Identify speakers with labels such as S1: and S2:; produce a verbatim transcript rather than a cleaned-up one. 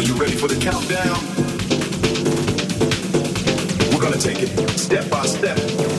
S1: you ready for the countdown? We're gonna take it step by step.